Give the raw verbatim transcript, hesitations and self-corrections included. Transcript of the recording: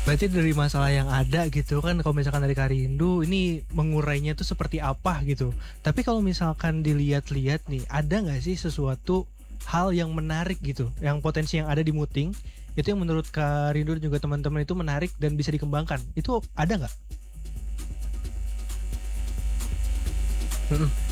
Berarti dari masalah yang ada gitu kan, kalau misalkan dari Kak Rindu ini mengurainya tuh seperti apa gitu. Tapi kalau misalkan dilihat-lihat nih, ada nggak sih sesuatu hal yang menarik gitu, yang potensi yang ada di Muting, itu yang menurut Kak Rindu dan juga teman-teman itu menarik dan bisa dikembangkan, itu ada nggak? Mhm.